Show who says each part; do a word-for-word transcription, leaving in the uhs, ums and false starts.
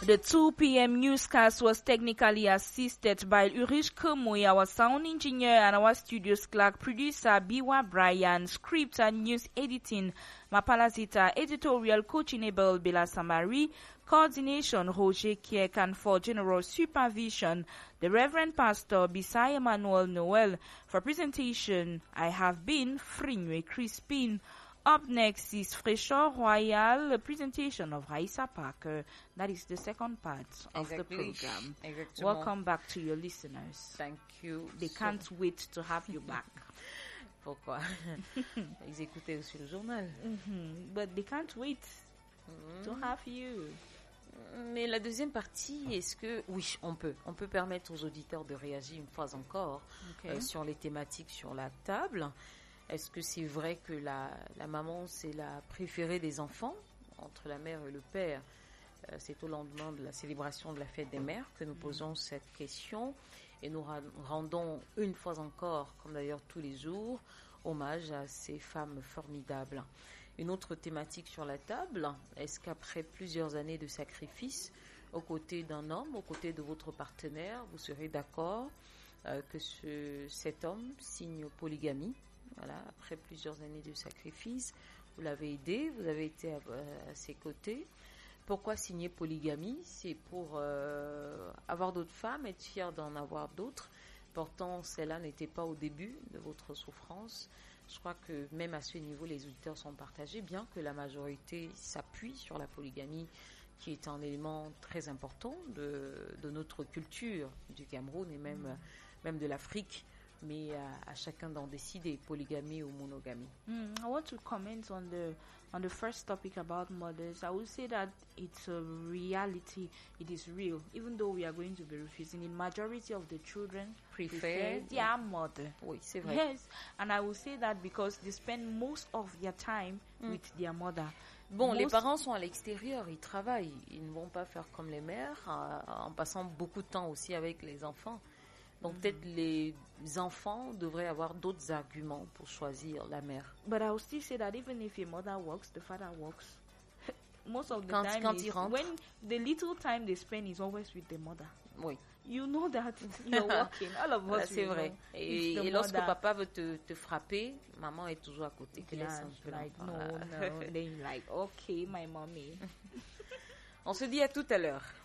Speaker 1: The two p.m. newscast was technically assisted by Ulrich Kamui, our sound engineer, and our studio's clerk, producer Biwa Brian, script and news editing Mapalazita, editorial coaching Abel Bela Samari, coordination Roger Kiek, and for general supervision, the Reverend Pastor Bisai Emmanuel Noel. For presentation, I have been Frinwe Crispin. Up next is Fraîcheur Royale, a presentation of Raissa Parker. That is the second part of
Speaker 2: exactly.
Speaker 1: the program.
Speaker 2: Exactement.
Speaker 1: Welcome back to your listeners.
Speaker 2: Thank you.
Speaker 1: They
Speaker 2: so
Speaker 1: can't wait to have you back.
Speaker 2: Pourquoi? Ils écoutaient aussi le journal.
Speaker 1: Mm-hmm. But they can't wait mm-hmm. to have you.
Speaker 2: Mais la deuxième partie, est-ce que... Oui, on peut. On peut permettre aux auditeurs de réagir une fois encore okay. euh, sur les thématiques sur la table. Est-ce que c'est vrai que la, la maman, c'est la préférée des enfants, entre la mère et le père? euh, C'est au lendemain de la célébration de la fête des mères que nous posons cette question. Et nous rendons une fois encore, comme d'ailleurs tous les jours, hommage à ces femmes formidables. Une autre thématique sur la table, est-ce qu'après plusieurs années de sacrifice, aux côtés d'un homme, aux côtés de votre partenaire, vous serez d'accord euh, que ce, cet homme signe polygamie? Voilà, après plusieurs années de sacrifice, vous l'avez aidé, vous avez été à, à ses côtés. Pourquoi signer polygamie? C'est pour euh, avoir d'autres femmes, être fier d'en avoir d'autres. Pourtant, celle-là n'était pas au début de votre souffrance. Je crois que même à ce niveau, les auditeurs sont partagés, bien que la majorité s'appuie sur la polygamie, qui est un élément très important de, de notre culture du Cameroun et même, mmh. même de l'Afrique. Mais à, à chacun d'en décider, polygamie ou monogamie.
Speaker 1: Mm, I want to comment on the on the first topic about mothers. I would say that it's a reality. It is real, even though we are going to be refusing. In majority of the children
Speaker 2: prefer,
Speaker 1: prefer their mother.
Speaker 2: Oui, c'est vrai.
Speaker 1: Yes, and I will say that because they spend most of their time mm. with their mother.
Speaker 2: Bon,
Speaker 1: most
Speaker 2: les parents sont à l'extérieur, ils travaillent. Ils ne vont pas faire comme les mères, euh, en passant beaucoup de temps aussi avec les enfants. Donc, mm-hmm. peut-être les enfants devraient avoir d'autres arguments pour choisir la mère.
Speaker 1: But I will still say that even if your mother works, the father works. Most of the
Speaker 2: quand,
Speaker 1: time,
Speaker 2: quand
Speaker 1: is
Speaker 2: ils rentrent,
Speaker 1: when the little time they spend is always with the mother.
Speaker 2: Oui.
Speaker 1: You know that you're working. All of us,
Speaker 2: voilà, c'est vrai. Et, et lorsque
Speaker 1: mother.
Speaker 2: papa veut te, te frapper, maman est toujours à côté.
Speaker 1: Yeah, like, no, no. Then you're like, okay, my mommy.
Speaker 2: On se dit à tout à l'heure.